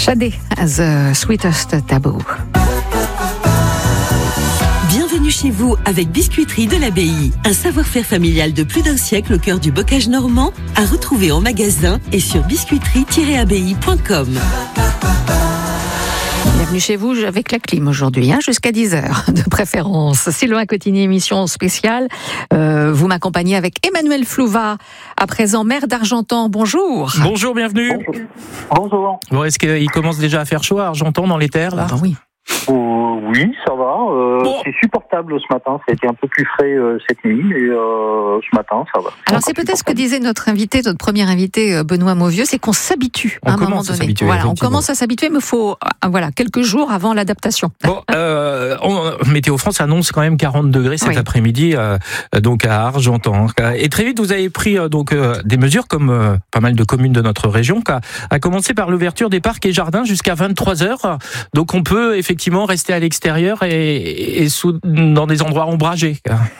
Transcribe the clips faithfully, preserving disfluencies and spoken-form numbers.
Shadé, The Sweetest Taboo. Bienvenue chez vous avec Biscuiterie de l'Abbaye. Un savoir-faire familial de plus d'un siècle au cœur du bocage normand, à retrouver en magasin et sur biscuiterie tiret abbaye point com. Bienvenue chez vous avec la clim aujourd'hui, hein, jusqu'à dix heures de préférence. Sylvain Cotigny, émission spéciale. Euh, vous m'accompagnez avec Emmanuel Flouva, à présent maire d'Argentan. Bonjour. Bonjour, bienvenue. Bonjour. Bon, est-ce qu'il commence déjà à faire chaud à Argentan dans les terres là ? Ah, oui. Euh, oui, ça va. Euh, bon. C'est supportable ce matin. Ça a été un peu plus frais euh, cette nuit, mais euh, ce matin, ça va. Alors c'est peut-être ce que disait notre invité, notre premier invité, Benoît Mauvieux, c'est qu'on s'habitue On à un moment commence à donné. s'habituer, Voilà, on effectivement. commence à s'habituer, mais il faut euh, voilà, quelques jours avant l'adaptation. Bon, euh, on, Météo France annonce quand même quarante degrés cet Oui. après-midi, euh, donc à Argentan. Et très vite, vous avez pris euh, donc euh, des mesures comme euh, pas mal de communes de notre région, à, à commencer par l'ouverture des parcs et jardins jusqu'à vingt-trois heures. Donc on peut effectivement rester à l'extérieur et, et sous, dans des endroits ombragés.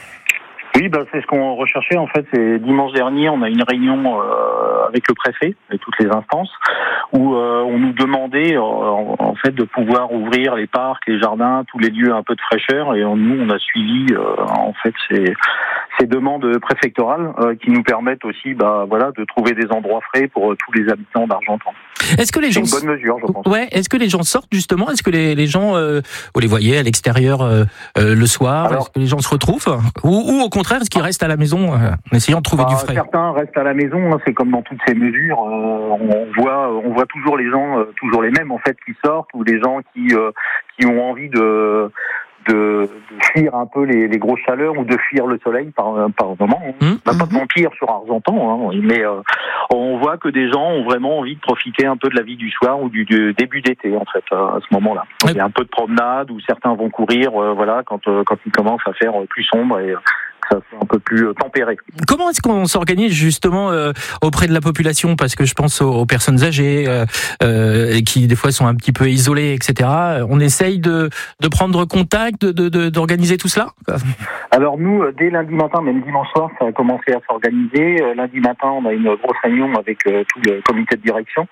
Oui, bah, c'est ce qu'on recherchait en fait. C'est dimanche dernier, on a eu une réunion euh, avec le préfet et toutes les instances où euh, on nous demandait euh, en, en fait de pouvoir ouvrir les parcs, les jardins, tous les lieux un peu de fraîcheur. Et on, nous, on a suivi euh, en fait ces, ces demandes préfectorales euh, qui nous permettent aussi, bah voilà, de trouver des endroits frais pour euh, tous les habitants d'Argentan. Est-ce que les C'est gens une bonne mesure, je pense. Ouais, est-ce que les gens sortent justement ? Est-ce que les, les gens, euh, vous les voyez à l'extérieur euh, euh, le soir ? Alors, est-ce que les gens se retrouvent ? Ou, ou au contraire, est-ce qu'ils restent à la maison euh, en essayant de trouver Bah, du frais ? certains restent à la maison, hein, c'est comme dans toutes ces mesures. Euh, on voit, on voit toujours les gens, euh, toujours les mêmes en fait, qui sortent, ou des gens qui euh, qui ont envie de de, de fuir un peu les, les grosses chaleurs ou de fuir le soleil par par moment. Mmh, On n'a pas mmh. de vampire sur Argentan, hein, mais euh, on voit que des gens ont vraiment envie de profiter un peu de la vie du soir ou du, du début d'été en fait à ce moment-là. Ouais. Il y a un peu de promenade où certains vont courir, euh, voilà, quand euh, quand il commence à faire plus sombre et ça fait un peu plus euh, tempéré. Comment est-ce qu'on s'organise justement euh, auprès de la population ? Parce que je pense aux, aux personnes âgées euh, euh, qui des fois sont un petit peu isolées, et cetera. On essaye de, de prendre contact, de, de, de, d'organiser tout cela ? Alors nous, dès lundi matin, même dimanche soir, ça a commencé à s'organiser. Euh, lundi matin, on a une grosse réunion avec euh, tout le comité de direction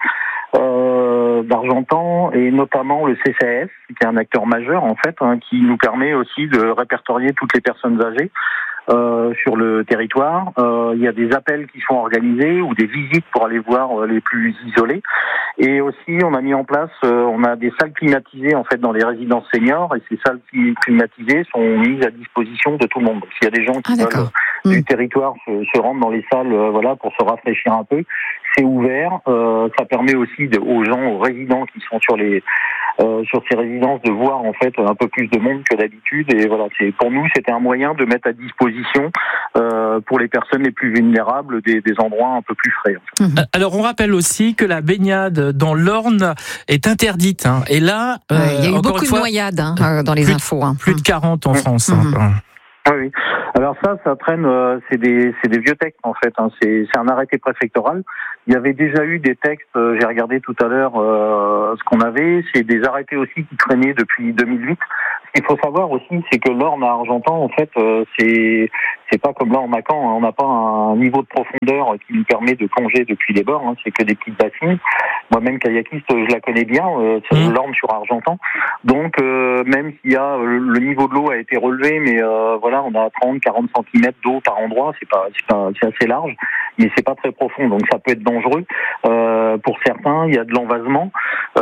euh, d'Argentan et notamment le C C A S, qui est un acteur majeur en fait, hein, qui nous permet aussi de répertorier toutes les personnes âgées Euh, sur le territoire. Euh, il y a des appels qui sont organisés ou des visites pour aller voir euh, les plus isolés. Et aussi, on a mis en place, euh, on a des salles climatisées en fait dans les résidences seniors et ces salles climatisées sont mises à disposition de tout le monde. Donc, s'il y a des gens qui Ah, veulent d'accord. euh, du Mmh. territoire se, se rendre dans les salles, euh, voilà, pour se rafraîchir un peu, c'est ouvert. Euh, ça permet aussi de, aux gens, aux résidents qui sont sur les euh, sur ces résidences de voir en fait un peu plus de monde que d'habitude. Et voilà, c'est pour nous, c'était un moyen de mettre à disposition euh, pour les personnes les plus vulnérables des, des endroits un peu plus frais. En fait. Mmh. Alors on rappelle aussi que la baignade dans l'Orne est interdite. Hein. Et là, euh, Ouais, il y a eu encore beaucoup une fois, de noyades hein, euh, dans les plus de- infos. Hein. plus de quarante en Mmh. France. Mmh. Hein. Oui, oui. Alors ça, ça traîne, euh, c'est des, c'est des vieux textes en fait. Hein. C'est, c'est un arrêté préfectoral. Il y avait déjà eu des textes. Euh, j'ai regardé tout à l'heure euh, ce qu'on avait. C'est des arrêtés aussi qui traînaient depuis deux mille huit. Ce qu'il faut savoir aussi, c'est que l'Orne à Argentan, en fait, euh, c'est c'est pas comme là en Macan. Hein. On n'a pas un niveau de profondeur qui nous permet de plonger depuis les bords. Hein. C'est que des petites bassines. Moi-même kayakiste, je la connais bien. Euh, c'est Mmh. l'Orne sur Argentan. Donc euh, même s'il y a le, le niveau de l'eau a été relevé, mais euh, voilà, on a trente, quarante centimètres d'eau par endroit. C'est pas, c'est pas, c'est assez large, mais c'est pas très profond. Donc ça peut être dangereux euh, pour certains. Il y a de l'envasement.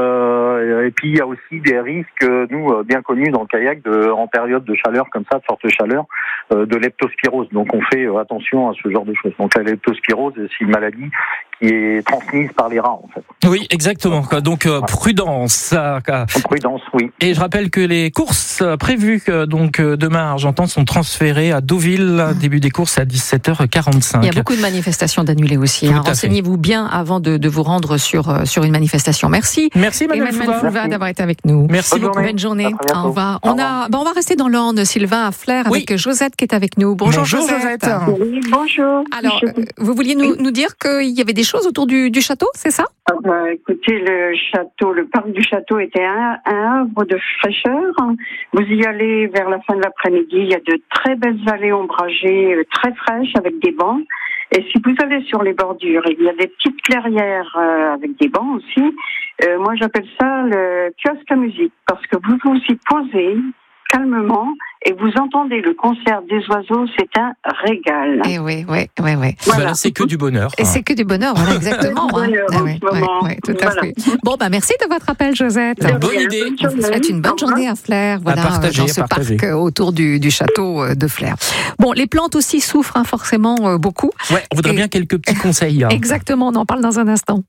Euh, et puis il y a aussi des risques, nous bien connus dans le kayak, de, en période de chaleur comme ça, de forte chaleur, euh, de leptospirose. Donc on fait euh, attention à ce genre de choses. Donc la leptospirose, c'est une maladie qui est transmise par les rats en fait. Oui, exactement. Quoi. Donc euh, prudence. euh, quoi. En prudence, oui. Et je rappelle que les courses prévues euh, donc euh, demain à Argentan sont transférées à Deauville. Début des courses à dix-sept heures quarante-cinq. Il y a beaucoup de manifestations d'annulées aussi. Hein. Tout à fait. Renseignez-vous bien avant de, de vous rendre sur, euh, sur une manifestation. Merci. Merci Emmanuel Emmanuel Flouva. Flouva d'avoir été avec nous. Merci Bonne beaucoup. journée. Bonne journée. À très bientôt. Au revoir. Au On, revoir. a, ben on va rester dans l'Orne, Sylvain, à Flers, Oui. avec Josette qui est avec nous. Bonjour, Bonjour, Josette. Oui, bonjour. Alors, Je- euh, vous vouliez nous, nous dire qu'il y avait des choses autour du, du château, c'est ça ? Ah Alors, euh, écoutez, le château, le parc du château était un, un havre de fraîcheur. Vous y allez vers la fin de l'après-midi, il y a de très belles allées ombragées, euh, très fraîches, avec des bancs. Et si vous allez sur les bordures, il y a des petites clairières euh, avec des bancs aussi. Euh, moi, j'appelle ça le kiosque à musique, parce que vous vous y posez calmement et vous entendez le concert des oiseaux, c'est un régal. Et oui, oui, oui, oui. Voilà. Ben là, c'est que du bonheur. Et c'est que du bonheur, voilà, exactement. C'est du bonheur, hein. en ouais, ce moment. ouais, ouais, tout Voilà. à fait. Bon, bah, merci de votre appel, Josette. Une bonne idée. On vous souhaite une bonne journée à Flers, voilà, partager, dans ce à partager. parc autour du, du château de Flers. Bon, les plantes aussi souffrent hein, forcément euh, beaucoup. Ouais, on voudrait Et... bien quelques petits conseils. Hein. Exactement, on en parle dans un instant.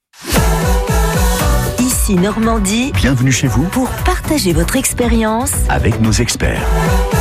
Ici Normandie, Bienvenue chez vous pour partager votre expérience avec nos experts.